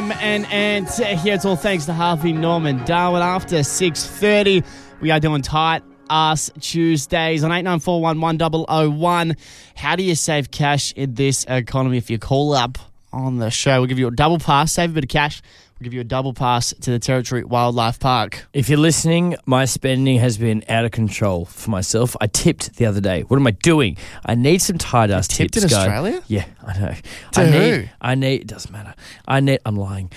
and here it's all thanks to Harvey Norman Darwin. After 6:30, we are doing Tight Ass Tuesdays on 89411001. How do you save cash in this economy? If you call up on the show, we'll give you a double pass, save a bit of cash. We'll give you a double pass to the Territory Wildlife Park. If you're listening, my spending has been out of control for myself. I tipped the other day. What am I doing? I need some tight ass tips. Tipped in Australia? Yeah, I know. To who? It doesn't matter. I'm lying.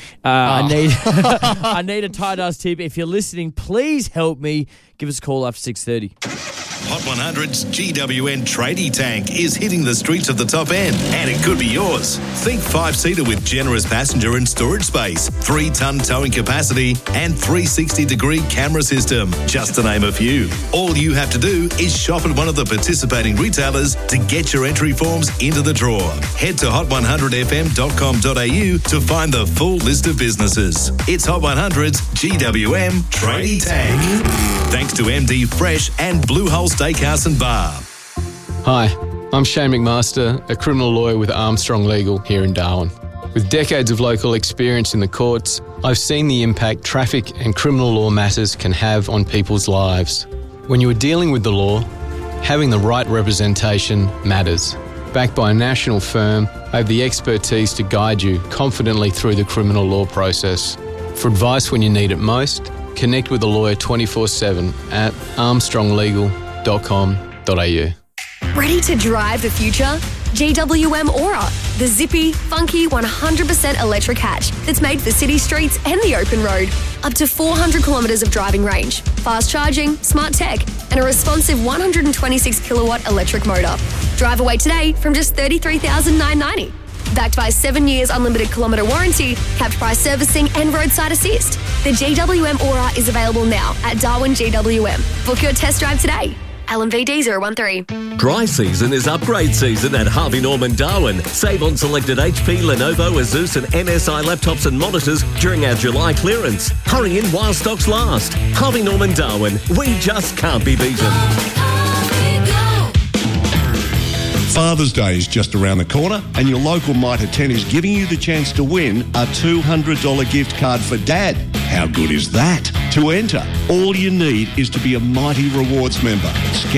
I need a tight ass tip. If you're listening, please help me. Give us a call after 6:30. Hot 100's GWN Tradie Tank is hitting the streets of the top end, and it could be yours. Think 5-seater with generous passenger and storage space, 3-ton towing capacity, and 360-degree camera system, just to name a few. All you have to do is shop at one of the participating retailers to get your entry forms into the draw. Head to hot100fm.com.au to find the full list of businesses. It's Hot 100's GWM Tradie Tank. Thanks to MD Fresh and Blue Hole Steakhouse and Bar. Hi, I'm Shane McMaster, a criminal lawyer with Armstrong Legal here in Darwin. With decades of local experience in the courts, I've seen the impact traffic and criminal law matters can have on people's lives. When you are dealing with the law, having the right representation matters. Backed by a national firm, I have the expertise to guide you confidently through the criminal law process. For advice when you need it most, connect with a lawyer 24/7 at armstronglegal.com.au. Ready to drive the future? GWM Aura, the zippy, funky 100% electric hatch that's made for city streets and the open road. Up to 400 kilometres of driving range, fast charging, smart tech, and a responsive 126 kilowatt electric motor. Drive away today from just $33,990. Backed by 7 years unlimited kilometre warranty, capped price servicing and roadside assist. The GWM Aura is available now at Darwin GWM. Book your test drive today. LMVD 013. Dry season is upgrade season at Harvey Norman Darwin. Save on selected HP, Lenovo, Asus and MSI laptops and monitors during our July clearance. Hurry in while stocks last. Harvey Norman Darwin. We just can't be beaten. Father's Day is just around the corner, and your local Mitre 10 is giving you the chance to win a $200 gift card for Dad. How good is that? To enter, all you need is to be a Mighty Rewards member.